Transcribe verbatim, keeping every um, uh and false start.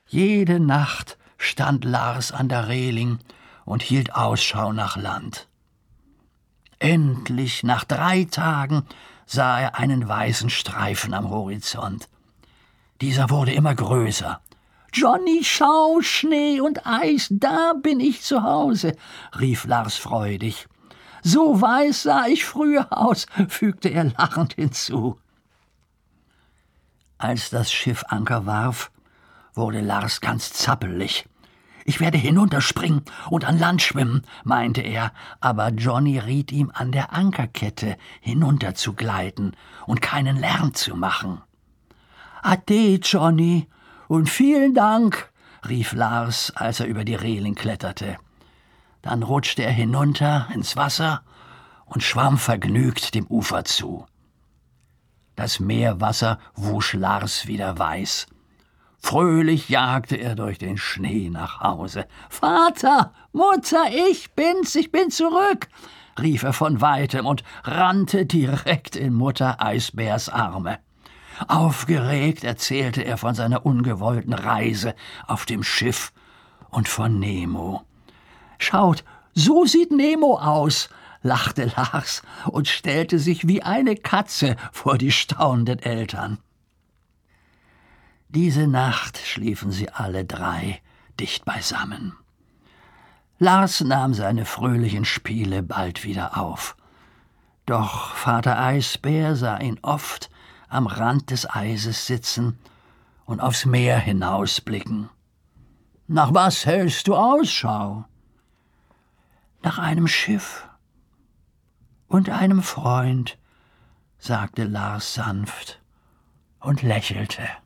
Jede Nacht stand Lars an der Reling und hielt Ausschau nach Land. Endlich, nach drei Tagen, sah er einen weißen Streifen am Horizont. Dieser wurde immer größer. »Johnny, schau, Schnee und Eis, da bin ich zu Hause«, rief Lars freudig. »So weiß sah ich früher aus«, fügte er lachend hinzu. Als das Schiff Anker warf, wurde Lars ganz zappelig. »Ich werde hinunterspringen und an Land schwimmen«, meinte er, aber Johnny riet ihm, an der Ankerkette hinunterzugleiten und keinen Lärm zu machen. »Ade, Johnny, und vielen Dank«, rief Lars, als er über die Reling kletterte. Dann rutschte er hinunter ins Wasser und schwamm vergnügt dem Ufer zu. Das Meerwasser wusch Lars wieder weiß. Fröhlich jagte er durch den Schnee nach Hause. »Vater, Mutter, ich bin's, ich bin zurück«, rief er von weitem und rannte direkt in Mutter Eisbärs Arme. Aufgeregt erzählte er von seiner ungewollten Reise auf dem Schiff und von Nemo. »Schaut, so sieht Nemo aus«, lachte Lars und stellte sich wie eine Katze vor die staunenden Eltern. Diese Nacht schliefen sie alle drei dicht beisammen. Lars nahm seine fröhlichen Spiele bald wieder auf. Doch Vater Eisbär sah ihn oft am Rand des Eises sitzen und aufs Meer hinausblicken. »Nach was hältst du Ausschau?« »Nach einem Schiff und einem Freund«, sagte Lars sanft und lächelte.